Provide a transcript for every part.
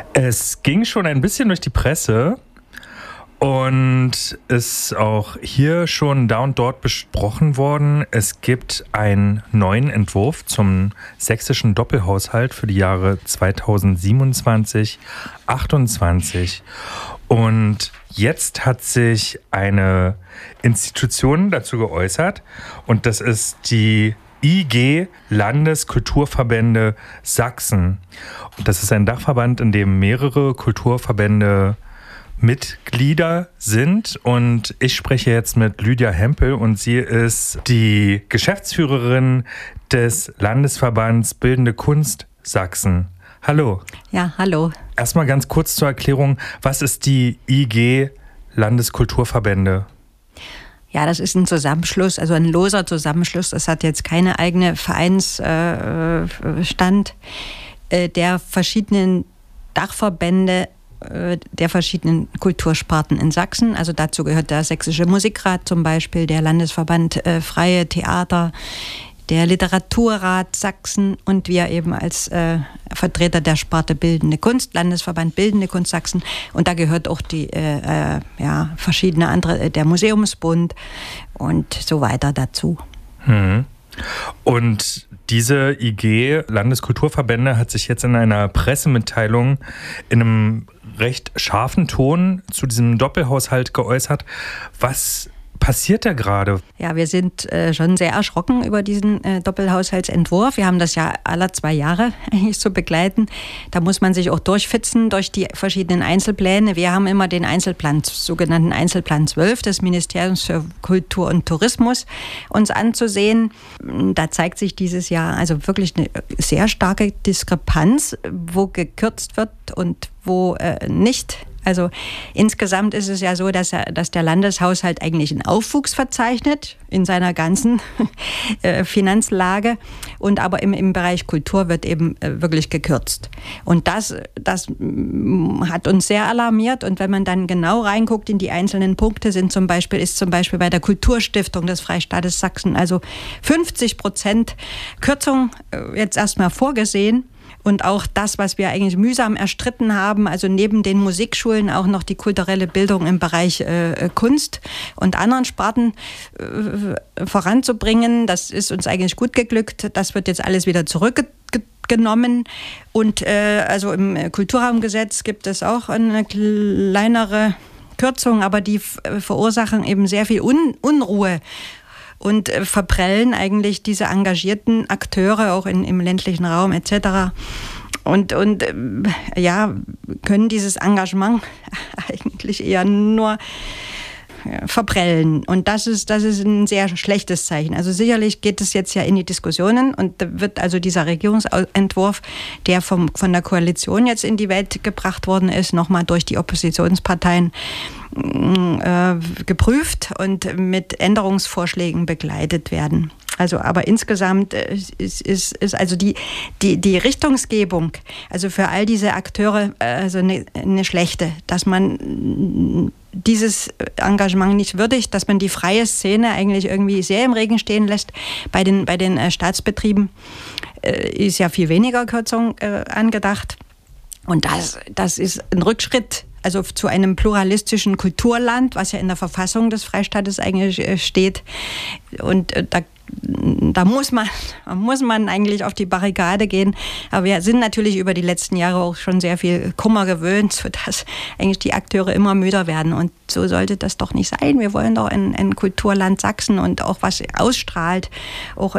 Es ging schon ein bisschen durch die Presse und ist auch hier schon da und dort besprochen worden. Es gibt einen neuen Entwurf zum sächsischen Doppelhaushalt für die Jahre 2027, 2028. Und jetzt hat sich eine Institution dazu geäußert und das ist die IG Landeskulturverbände Sachsen. Und das ist ein Dachverband, in dem mehrere Kulturverbände Mitglieder sind. Und ich spreche jetzt mit Lydia Hempel und sie ist die Geschäftsführerin des Landesverbands Bildende Kunst Sachsen. Hallo. Ja, hallo. Erstmal ganz kurz zur Erklärung, was ist die IG Landeskulturverbände? Ja, das ist ein Zusammenschluss, also ein loser Zusammenschluss. Das hat jetzt keine eigene Vereinsstand der verschiedenen Dachverbände der verschiedenen Kultursparten in Sachsen. Also dazu gehört der Sächsische Musikrat zum Beispiel, der Landesverband Freie Theater, der Literaturrat Sachsen und wir eben als Vertreter der Sparte Bildende Kunst, Landesverband Bildende Kunst Sachsen. Und da gehört auch die verschiedene andere, der Museumsbund und so weiter dazu. Und diese IG Landeskulturverbände hat sich jetzt in einer Pressemitteilung in einem recht scharfen Ton zu diesem Doppelhaushalt geäußert. Was passiert da gerade? Ja, wir sind schon sehr erschrocken über diesen Doppelhaushaltsentwurf. Wir haben das ja alle 2 Jahre eigentlich zu begleiten. Da muss man sich auch durchfitzen durch die verschiedenen Einzelpläne. Wir haben immer den Einzelplan, sogenannten Einzelplan 12 des Ministeriums für Kultur und Tourismus uns anzusehen. Da zeigt sich dieses Jahr also wirklich eine sehr starke Diskrepanz, wo gekürzt wird und wo nicht. Also insgesamt ist es ja so, dass der Landeshaushalt eigentlich einen Aufwuchs verzeichnet in seiner ganzen Finanzlage und aber im Bereich Kultur wird eben wirklich gekürzt. Und das hat uns sehr alarmiert und wenn man dann genau reinguckt in die einzelnen Punkte, ist zum Beispiel bei der Kulturstiftung des Freistaates Sachsen also 50% Kürzung jetzt erstmal vorgesehen. Und auch das, was wir eigentlich mühsam erstritten haben, also neben den Musikschulen auch noch die kulturelle Bildung im Bereich Kunst und anderen Sparten voranzubringen. Das ist uns eigentlich gut geglückt. Das wird jetzt alles wieder zurückgenommen. Und also im Kulturraumgesetz gibt es auch eine kleinere Kürzung, aber die verursachen eben sehr viel Unruhe. Und verprellen eigentlich diese engagierten Akteure auch im ländlichen Raum etc. Und können dieses Engagement eigentlich eher nur verprellen. Und das ist ein sehr schlechtes Zeichen. Also sicherlich geht es jetzt ja in die Diskussionen und da wird also dieser Regierungsentwurf, der von der Koalition jetzt in die Welt gebracht worden ist, nochmal durch die Oppositionsparteien geprüft und mit Änderungsvorschlägen begleitet werden. Also, aber insgesamt ist also die Richtungsgebung, also für all diese Akteure, also eine schlechte, dass man dieses Engagement nicht würdigt, dass man die freie Szene eigentlich irgendwie sehr im Regen stehen lässt. Bei den Staatsbetrieben ist ja viel weniger Kürzung angedacht. Und das ist ein Rückschritt, also zu einem pluralistischen Kulturland, was ja in der Verfassung des Freistaates eigentlich steht. Und da muss man eigentlich auf die Barrikade gehen. Aber wir sind natürlich über die letzten Jahre auch schon sehr viel Kummer gewöhnt, sodass eigentlich die Akteure immer müder werden. Und so sollte das doch nicht sein. Wir wollen doch ein Kulturland Sachsen und auch was ausstrahlt, auch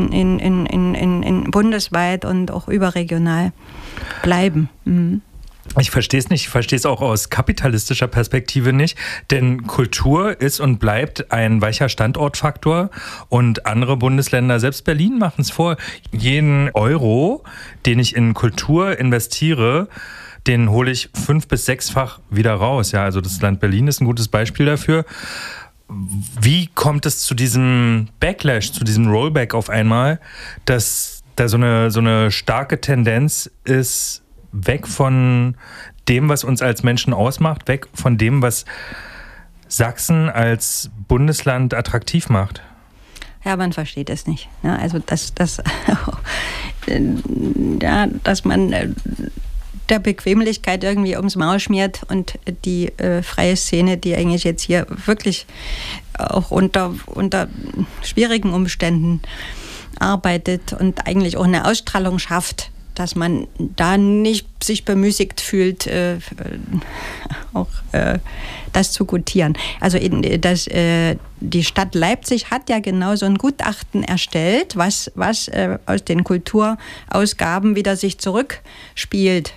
in bundesweit und auch überregional bleiben. Ich verstehe es nicht. Ich verstehe es auch aus kapitalistischer Perspektive nicht. Denn Kultur ist und bleibt ein weicher Standortfaktor. Und andere Bundesländer, selbst Berlin, machen es vor. Jeden Euro, den ich in Kultur investiere, den hole ich 5- bis 6-fach wieder raus. Ja, also das Land Berlin ist ein gutes Beispiel dafür. Wie kommt es zu diesem Backlash, zu diesem Rollback auf einmal, dass da so eine starke Tendenz ist, weg von dem, was uns als Menschen ausmacht, weg von dem, was Sachsen als Bundesland attraktiv macht? Ja, man versteht es nicht. Ja, also dass man der Bequemlichkeit irgendwie ums Maul schmiert und die freie Szene, die eigentlich jetzt hier wirklich auch unter schwierigen Umständen arbeitet und eigentlich auch eine Ausstrahlung schafft, dass man da nicht sich bemüßigt fühlt, das zu gutieren. Also die Stadt Leipzig hat ja genau so ein Gutachten erstellt, was aus den Kulturausgaben wieder sich zurückspielt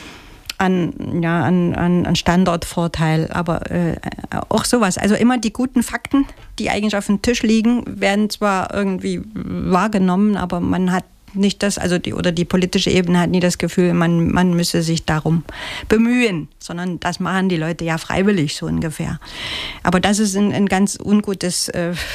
an Standortvorteil, aber auch sowas. Also immer die guten Fakten, die eigentlich auf dem Tisch liegen, werden zwar irgendwie wahrgenommen, aber man hat nicht das, also die politische Ebene hat nie das Gefühl, man müsse sich darum bemühen, sondern das machen die Leute ja freiwillig so ungefähr. Aber das ist ein ganz ungute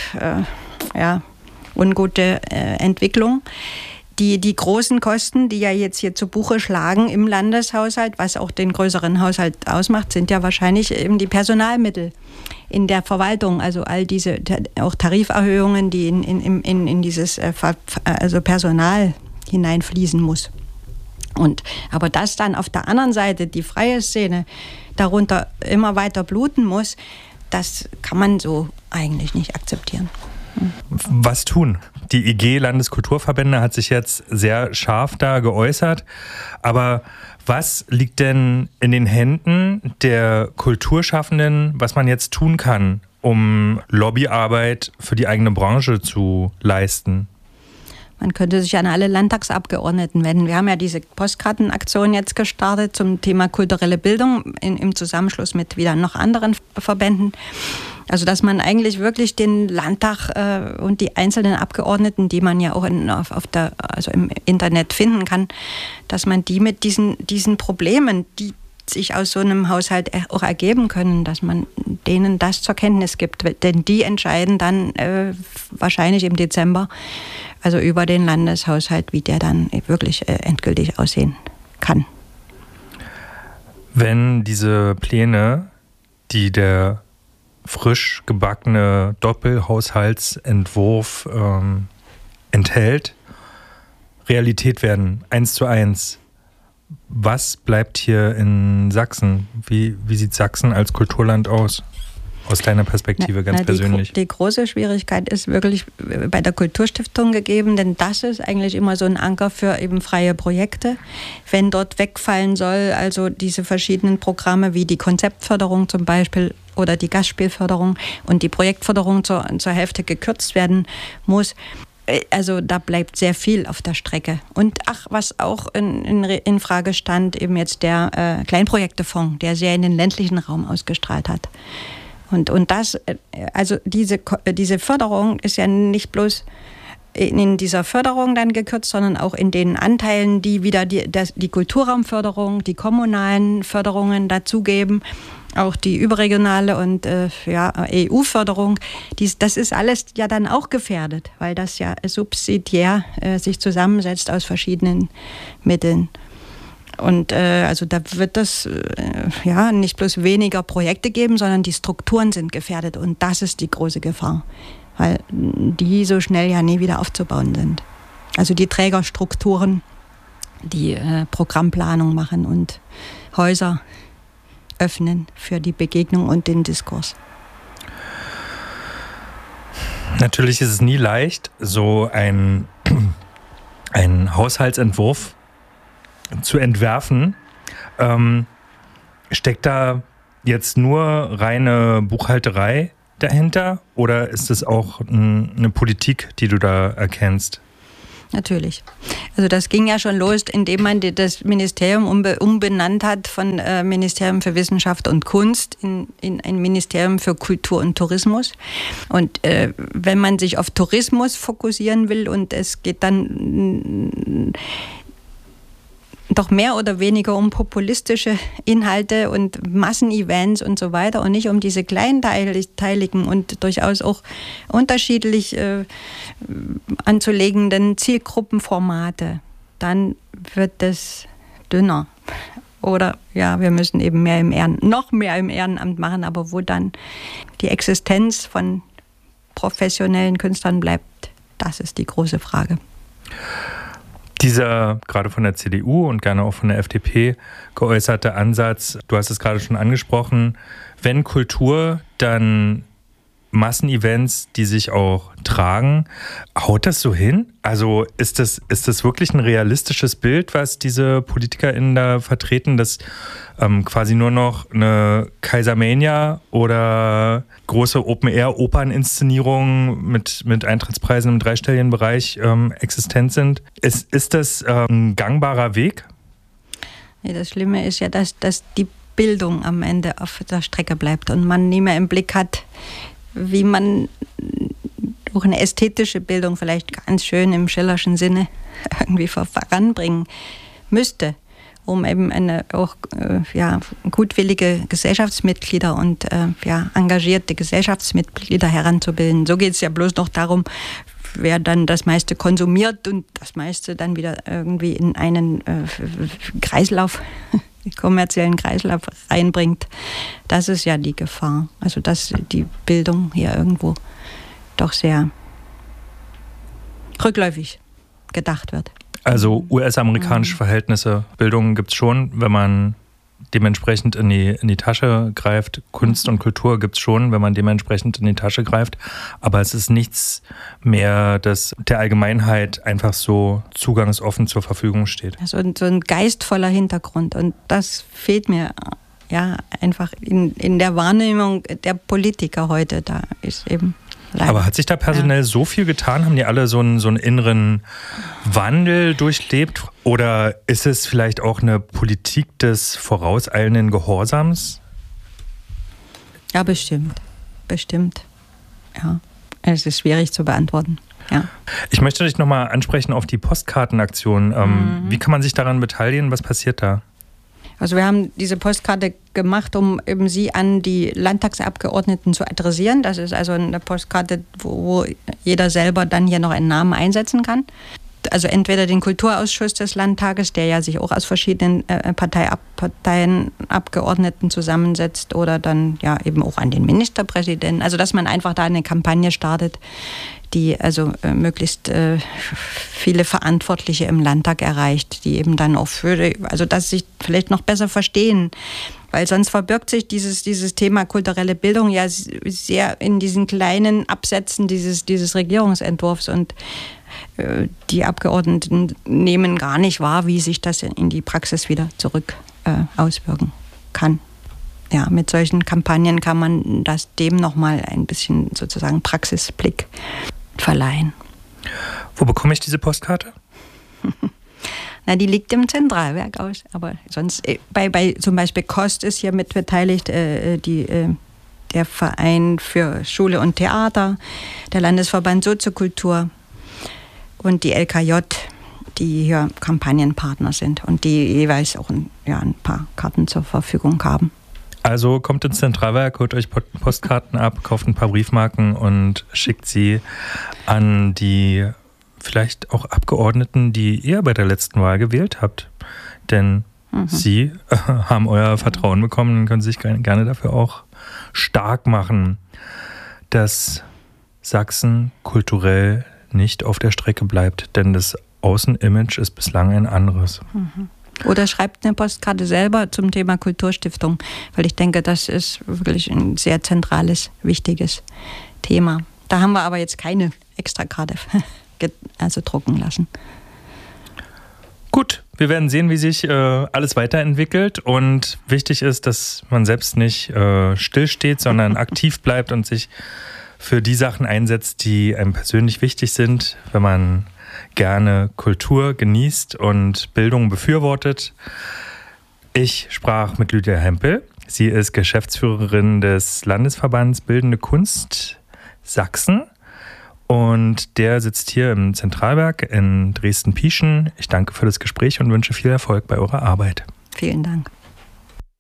Entwicklung. Die großen Kosten, die ja jetzt hier zu Buche schlagen im Landeshaushalt, was auch den größeren Haushalt ausmacht, sind ja wahrscheinlich eben die Personalmittel in der Verwaltung, also all diese auch Tariferhöhungen, die in dieses Personal hineinfließen muss. Aber dass dann auf der anderen Seite die freie Szene darunter immer weiter bluten muss, das kann man so eigentlich nicht akzeptieren. Was tun? Die IG Landeskulturverbände hat sich jetzt sehr scharf da geäußert, aber was liegt denn in den Händen der Kulturschaffenden, was man jetzt tun kann, um Lobbyarbeit für die eigene Branche zu leisten? Man könnte sich an alle Landtagsabgeordneten wenden. Wir haben ja diese Postkartenaktion jetzt gestartet zum Thema kulturelle Bildung im Zusammenschluss mit wieder noch anderen Verbänden. Also dass man eigentlich wirklich den Landtag und die einzelnen Abgeordneten, die man ja auch im Internet finden kann, dass man die mit diesen Problemen, die sich aus so einem Haushalt auch ergeben können, dass man denen das zur Kenntnis gibt. Denn die entscheiden dann wahrscheinlich im Dezember, also über den Landeshaushalt, wie der dann wirklich endgültig aussehen kann. Wenn diese Pläne, die der frisch gebackene Doppelhaushaltsentwurf enthält, Realität werden, 1:1. Was bleibt hier in Sachsen? Wie sieht Sachsen als Kulturland aus? Aus deiner Perspektive ganz persönlich. Die große Schwierigkeit ist wirklich bei der Kulturstiftung gegeben, denn das ist eigentlich immer so ein Anker für eben freie Projekte. Wenn dort wegfallen soll, also diese verschiedenen Programme wie die Konzeptförderung zum Beispiel oder die Gastspielförderung und die Projektförderung zur Hälfte gekürzt werden muss, also da bleibt sehr viel auf der Strecke. Und was auch in Frage stand, eben jetzt der Kleinprojektefonds, der sehr in den ländlichen Raum ausgestrahlt hat. Und das, also diese Förderung ist ja nicht bloß in dieser Förderung dann gekürzt, sondern auch in den Anteilen, die wieder die Kulturraumförderung, die kommunalen Förderungen dazugeben, auch die überregionale und EU-Förderung. Das ist alles ja dann auch gefährdet, weil das ja subsidiär sich zusammensetzt aus verschiedenen Mitteln. Und also da wird es nicht bloß weniger Projekte geben, sondern die Strukturen sind gefährdet. Und das ist die große Gefahr, weil die so schnell ja nie wieder aufzubauen sind. Also die Trägerstrukturen, die Programmplanung machen und Häuser öffnen für die Begegnung und den Diskurs. Natürlich ist es nie leicht, so ein Haushaltsentwurf zu entwerfen. Steckt da jetzt nur reine Buchhalterei dahinter oder ist es auch eine Politik, die du da erkennst? Natürlich. Also das ging ja schon los, indem man das Ministerium umbenannt hat von Ministerium für Wissenschaft und Kunst in ein Ministerium für Kultur und Tourismus. Und wenn man sich auf Tourismus fokussieren will und es geht dann doch mehr oder weniger um populistische Inhalte und Massenevents und so weiter und nicht um diese kleinteiligen und durchaus auch unterschiedlich anzulegenden Zielgruppenformate, dann wird es dünner. Oder ja, wir müssen eben noch mehr im Ehrenamt machen, aber wo dann die Existenz von professionellen Künstlern bleibt, das ist die große Frage. Dieser gerade von der CDU und gerne auch von der FDP geäußerte Ansatz, du hast es gerade schon angesprochen, wenn Kultur, dann Massenevents, die sich auch tragen. Haut das so hin? Also ist das wirklich ein realistisches Bild, was diese PolitikerInnen da vertreten, dass quasi nur noch eine Kaisermania oder große Open-Air-Operninszenierungen mit Eintrittspreisen im dreistelligen Bereich existent sind? Ist das ein gangbarer Weg? Ja, das Schlimme ist ja, dass die Bildung am Ende auf der Strecke bleibt und man nie mehr im Blick hat, wie man durch eine ästhetische Bildung vielleicht ganz schön im Schillerschen Sinne irgendwie voranbringen müsste, um eben auch gutwillige Gesellschaftsmitglieder und engagierte Gesellschaftsmitglieder heranzubilden. So geht es ja bloß noch darum, wer dann das meiste konsumiert und das meiste dann wieder irgendwie in einen kommerziellen Kreislauf reinbringt. Das ist ja die Gefahr. Also dass die Bildung hier irgendwo doch sehr rückläufig gedacht wird. Also US-amerikanische Verhältnisse, Bildung gibt es schon, wenn man dementsprechend in die Tasche greift. Kunst und Kultur gibt es schon, wenn man dementsprechend in die Tasche greift. Aber es ist nichts mehr, das der Allgemeinheit einfach so zugangsoffen zur Verfügung steht. Also so ein geistvoller Hintergrund. Und das fehlt mir ja einfach in der Wahrnehmung der Politiker heute. Da ist eben leider. Aber hat sich da personell so viel getan? Haben die alle so einen inneren Wandel durchlebt? Oder ist es vielleicht auch eine Politik des vorauseilenden Gehorsams? Ja, bestimmt. Ja, es ist schwierig zu beantworten. Ja. Ich möchte dich nochmal ansprechen auf die Postkartenaktion. Wie kann man sich daran beteiligen? Was passiert da? Also wir haben diese Postkarte gemacht, um eben sie an die Landtagsabgeordneten zu adressieren. Das ist also eine Postkarte, wo jeder selber dann hier noch einen Namen einsetzen kann. Also entweder den Kulturausschuss des Landtages, der ja sich auch aus verschiedenen Parteienabgeordneten zusammensetzt, oder dann ja eben auch an den Ministerpräsidenten. Also dass man einfach da eine Kampagne startet, die also möglichst viele Verantwortliche im Landtag erreicht, die eben dann auch also dass sie sich vielleicht noch besser verstehen. Weil sonst verbirgt sich dieses Thema kulturelle Bildung ja sehr in diesen kleinen Absätzen dieses Regierungsentwurfs, und die Abgeordneten nehmen gar nicht wahr, wie sich das in die Praxis wieder zurück auswirken kann. Ja, mit solchen Kampagnen kann man dem nochmal ein bisschen sozusagen Praxisblick verleihen. Wo bekomme ich diese Postkarte? Na, die liegt im Zentralwerk aus, aber sonst bei zum Beispiel Kost ist hier mit beteiligt, der Verein für Schule und Theater, der Landesverband Soziokultur und die LKJ, die hier Kampagnenpartner sind und die jeweils auch ein paar Karten zur Verfügung haben. Also kommt ins Zentralwerk, holt euch Postkarten ab, kauft ein paar Briefmarken und schickt sie an die vielleicht auch Abgeordneten, die ihr bei der letzten Wahl gewählt habt. Denn sie haben euer Vertrauen bekommen und können sich gerne dafür auch stark machen, dass Sachsen kulturell nicht auf der Strecke bleibt. Denn das Außenimage ist bislang ein anderes. Oder schreibt eine Postkarte selber zum Thema Kulturstiftung, weil ich denke, das ist wirklich ein sehr zentrales, wichtiges Thema. Da haben wir aber jetzt keine Extrakarte drucken lassen. Gut, wir werden sehen, wie sich alles weiterentwickelt, und wichtig ist, dass man selbst nicht stillsteht, sondern aktiv bleibt und sich für die Sachen einsetzt, die einem persönlich wichtig sind, wenn man gerne Kultur genießt und Bildung befürwortet. Ich sprach mit Lydia Hempel. Sie ist Geschäftsführerin des Landesverbands Bildende Kunst Sachsen. Und der sitzt hier im Zentralwerk in Dresden-Pieschen. Ich danke für das Gespräch und wünsche viel Erfolg bei eurer Arbeit. Vielen Dank.